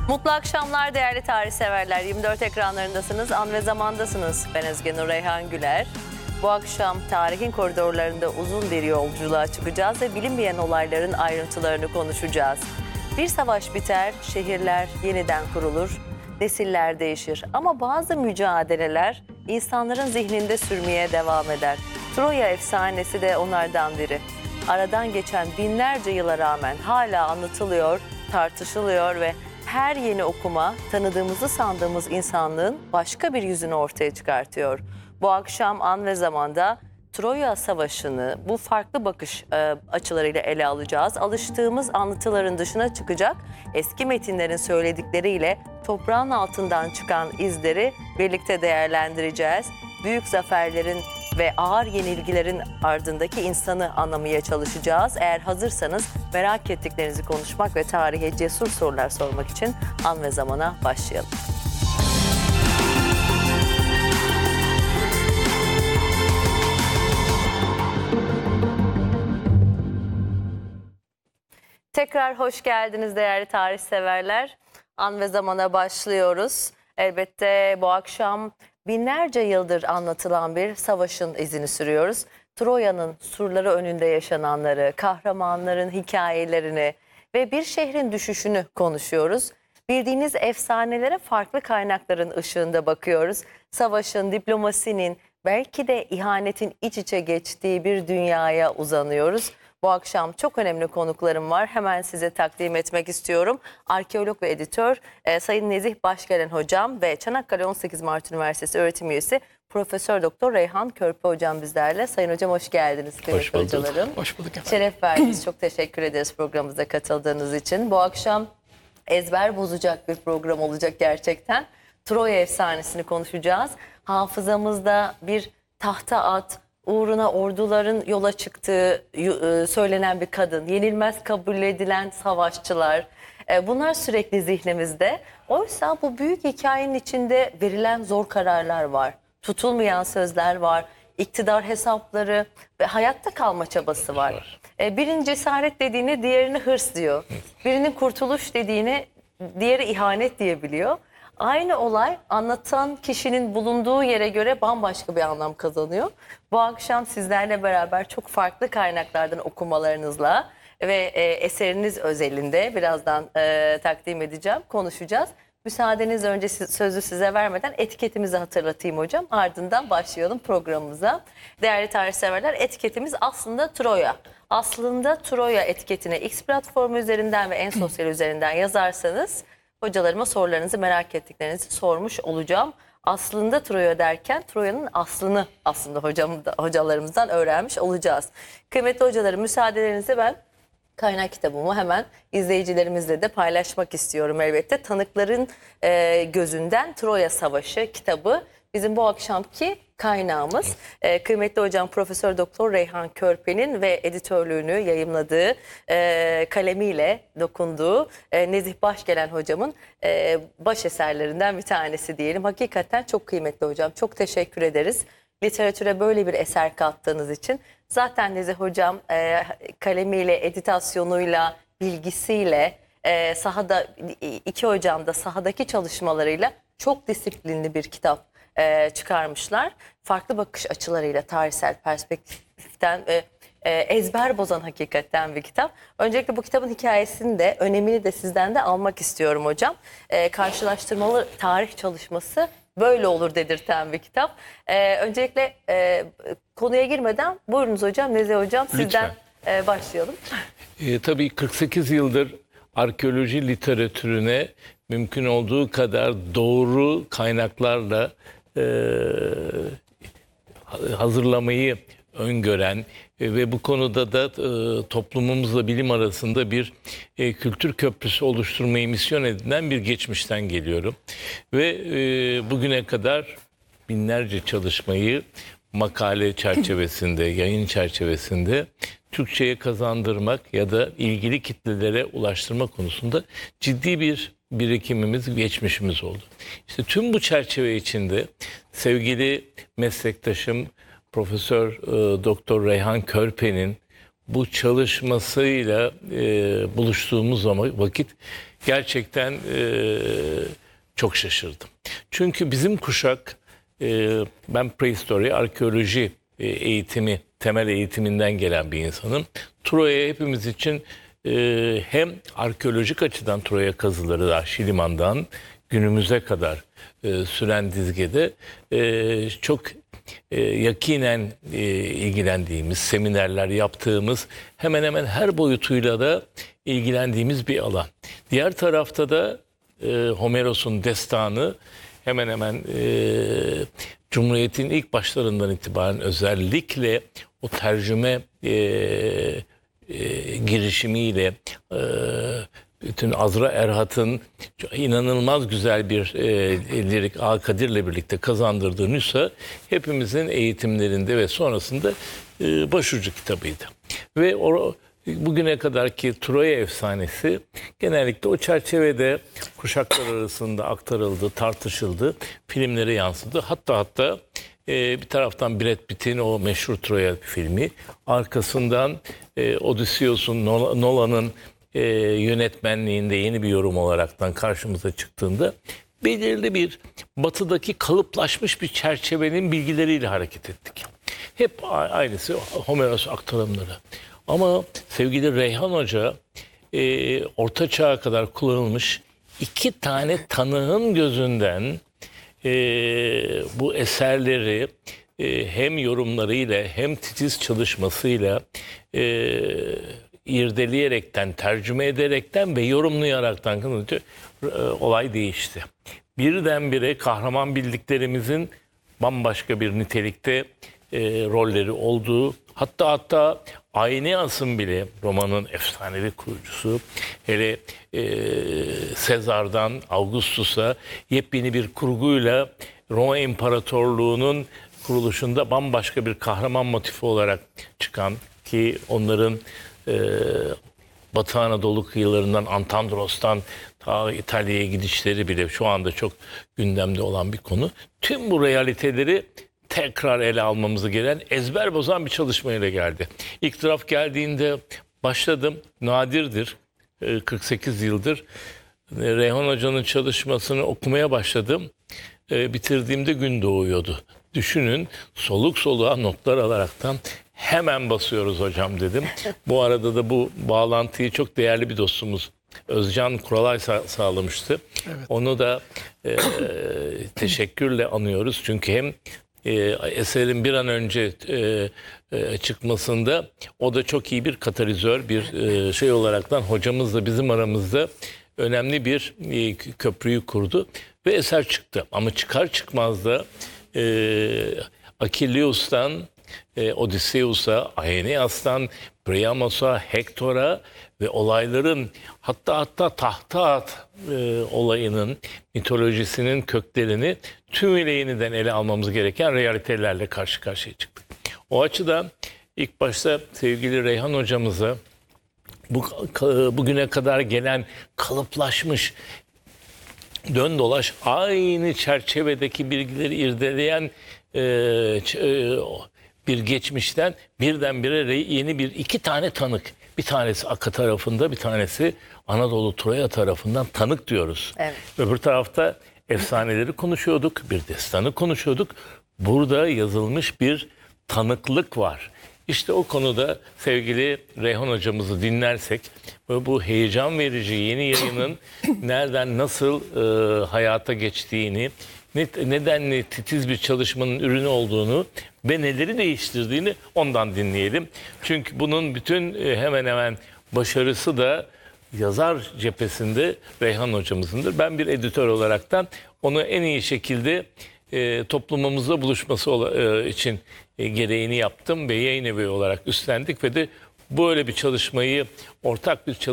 Mutlu akşamlar değerli tarih severler. 24 ekranlarındasınız, an ve zamandasınız. Ben Özge Nur Reyhan Güler. Bu akşam tarihin koridorlarında uzun bir yolculuğa çıkacağız ve bilinmeyen olayların ayrıntılarını konuşacağız. Bir savaş biter, şehirler yeniden kurulur, nesiller değişir. Ama bazı mücadeleler insanların zihninde sürmeye devam eder. Troya efsanesi de onlardan biri. Aradan geçen binlerce yıla rağmen hala anlatılıyor, tartışılıyor ve her yeni okuma tanıdığımızı sandığımız insanlığın başka bir yüzünü ortaya çıkartıyor. Bu akşam an ve zamanda Troya Savaşı'nı bu farklı bakış açılarıyla ele alacağız. Alıştığımız anlatıların dışına çıkacak, eski metinlerin söyledikleriyle toprağın altından çıkan izleri birlikte değerlendireceğiz. Büyük zaferlerin ve ağır yenilgilerin ardındaki insanı anlamaya çalışacağız. Eğer hazırsanız merak ettiklerinizi konuşmak ve tarihe cesur sorular sormak için an ve zamana başlayalım. Tekrar hoş geldiniz değerli tarih severler. An ve zamana başlıyoruz. Elbette bu akşam binlerce yıldır anlatılan bir savaşın izini sürüyoruz. Troya'nın surları önünde yaşananları, kahramanların hikayelerini ve bir şehrin düşüşünü konuşuyoruz. Bildiğiniz efsanelere farklı kaynakların ışığında bakıyoruz. Savaşın, diplomasinin, belki de ihanetin iç içe geçtiği bir dünyaya uzanıyoruz. Bu akşam çok önemli konuklarım var. Hemen size takdim etmek istiyorum. Arkeolog ve editör Sayın Nezih Başgelen Hocam ve Çanakkale 18 Mart Üniversitesi öğretim üyesi Profesör Doktor Reyhan Körpe Hocam bizlerle. Sayın Hocam hoş geldiniz. Hoş bulduk. Hocalarım. Hoş bulduk efendim. Şeref verdiniz. Çok teşekkür ederiz programımıza katıldığınız için. Bu akşam ezber bozacak bir program olacak gerçekten. Troya efsanesini konuşacağız. Hafızamızda bir tahta at, uğruna orduların yola çıktığı söylenen bir kadın, yenilmez kabul edilen savaşçılar, bunlar sürekli zihnimizde. Oysa bu büyük hikayenin içinde verilen zor kararlar var, tutulmayan sözler var, iktidar hesapları ve hayatta kalma çabası var. Birinin cesaret dediğine diğerini hırs diyor, birinin kurtuluş dediğine diğeri ihanet diyebiliyor. Aynı olay anlatan kişinin bulunduğu yere göre bambaşka bir anlam kazanıyor. Bu akşam sizlerle beraber çok farklı kaynaklardan okumalarınızla ve eseriniz özelinde birazdan takdim edeceğim, konuşacağız. Müsaadenizle önce sözü size vermeden etiketimizi hatırlatayım hocam. Ardından başlayalım programımıza. Değerli tarihseverler, etiketimiz aslında Troya. Aslında Troya etiketine X platformu üzerinden ve en sosyal üzerinden yazarsanız hocalarıma sorularınızı, merak ettiklerinizi sormuş olacağım. Aslında Troya derken Troya'nın aslını aslında hocalarımızdan öğrenmiş olacağız. Kıymetli hocalarım, müsaadelerinizle ben kaynak kitabımı hemen izleyicilerimizle de paylaşmak istiyorum elbette. Tanıkların gözünden Troya Savaşı kitabı bizim bu akşamki kaynağımız. Kıymetli hocam Profesör Doktor Reyhan Körpe'nin ve editörlüğünü yayımladığı, kalemiyle dokunduğu Nezih Başgelen hocamın baş eserlerinden bir tanesi diyelim. Hakikaten çok kıymetli hocam. Çok teşekkür ederiz. Literatüre böyle bir eser kattığınız için. Zaten Nezih hocam kalemiyle, editasyonuyla, bilgisiyle, sahada iki hocam da sahadaki çalışmalarıyla çok disiplinli bir kitap çıkarmışlar. Farklı bakış açılarıyla tarihsel perspektiften ezber bozan hakikaten bir kitap. Öncelikle bu kitabın hikayesini de önemini de sizden de almak istiyorum hocam. Karşılaştırmalı tarih çalışması böyle olur dedirten bir kitap. Öncelikle konuya girmeden buyurunuz hocam, Nezih hocam sizden başlayalım. Tabii 48 yıldır arkeoloji literatürüne mümkün olduğu kadar doğru kaynaklarla hazırlamayı öngören ve bu konuda da toplumumuzla bilim arasında bir kültür köprüsü oluşturmayı misyon edinen bir geçmişten geliyorum. Ve bugüne kadar binlerce çalışmayı makale çerçevesinde, yayın çerçevesinde Türkçe'ye kazandırmak ya da ilgili kitlelere ulaştırma konusunda ciddi bir birikimimiz, geçmişimiz oldu. İşte tüm bu çerçeve içinde sevgili meslektaşım Profesör Doktor Reyhan Körpe'nin bu çalışmasıyla buluştuğumuz vakit gerçekten çok şaşırdım. Çünkü bizim kuşak, ben prehistori, arkeoloji eğitimi, temel eğitiminden gelen bir insanım. Troya hepimiz için hem arkeolojik açıdan Troya kazıları da Şiliman'dan günümüze kadar süren dizgede çok yakinen ilgilendiğimiz, seminerler yaptığımız, hemen hemen her boyutuyla da ilgilendiğimiz bir alan. Diğer tarafta da Homeros'un destanı hemen hemen Cumhuriyet'in ilk başlarından itibaren özellikle o tercüme girişimiyle bütün Azra Erhat'ın inanılmaz güzel bir lirik Akadir'le birlikte kazandırdığınıysa hepimizin eğitimlerinde ve sonrasında başucu kitabıydı. Ve bugüne kadarki Troya efsanesi genellikle o çerçevede kuşaklar arasında aktarıldı, tartışıldı, filmlere yansıdı. Hatta bir taraftan Brad Pitt'in o meşhur Troya filmi, arkasından Odysseus'un, Nolan'ın yönetmenliğinde yeni bir yorum olaraktan karşımıza çıktığında belirli bir batıdaki kalıplaşmış bir çerçevenin bilgileriyle hareket ettik. Hep aynısı Homeros aktarımları. Ama sevgili Reyhan Hoca Orta Çağ'a kadar kullanılmış 2 tane tanığın gözünden bu eserleri hem yorumlarıyla hem titiz çalışmasıyla irdeleyerekten, tercüme ederekten ve yorumlayaraktan olay değişti. Birdenbire kahraman bildiklerimizin bambaşka bir nitelikte rolleri olduğu, hatta Aeneas'ın bile, romanın efsanevi kurucusu, hele Sezar'dan Augustus'a yepyeni bir kurguyla Roma İmparatorluğu'nun kuruluşunda bambaşka bir kahraman motifi olarak çıkan, ki onların Batı Anadolu kıyılarından, Antandros'tan ta İtalya'ya gidişleri bile şu anda çok gündemde olan bir konu. Tüm bu realiteleri tekrar ele almamızı gelen, ezber bozan bir çalışmayla geldi. İktiraf geldiğinde başladım. Nadirdir. 48 yıldır Reyhan Hoca'nın çalışmasını okumaya başladım. Bitirdiğimde gün doğuyordu. Düşünün, soluk soluğa notlar alaraktan hemen basıyoruz hocam dedim. Bu arada da bu bağlantıyı çok değerli bir dostumuz Özcan Kuralay sağlamıştı. Evet. Onu da teşekkürle anıyoruz. Çünkü hem eserin bir an önce çıkmasında o da çok iyi bir katalizör, bir şey olaraktan hocamızla bizim aramızda önemli bir köprüyü kurdu ve eser çıktı. Ama çıkar çıkmaz da Akilleus'tan Odysseus'a, Aeneas'tan Priamos'a, Hektor'a ve olayların hatta Tahta olayının mitolojisinin köklerini tümüyle yeniden ele almamız gereken realitelerle karşı karşıya çıktık. O açıdan ilk başta sevgili Reyhan hocamıza bugüne kadar gelen kalıplaşmış, dön dolaş aynı çerçevedeki bilgileri irdeleyen bir geçmişten birdenbire yeni 2 tane tanık. Bir tanesi Aka tarafında, bir tanesi Anadolu Troya tarafından tanık diyoruz. Evet. Öbür tarafta efsaneleri konuşuyorduk, bir destanı konuşuyorduk. Burada yazılmış bir tanıklık var. İşte o konuda sevgili Reyhan hocamızı dinlersek bu heyecan verici yeni yayının nereden nasıl hayata geçtiğini, nedenli titiz bir çalışmanın ürünü olduğunu ve neleri değiştirdiğini ondan dinleyelim. Çünkü bunun bütün hemen hemen başarısı da yazar cephesinde Reyhan hocamızındır. Ben bir editör olaraktan onu en iyi şekilde toplumumuzla buluşması için gereğini yaptım ve yayın evi olarak üstlendik ve de böyle bir çalışmayı, ortak bir çalışmayı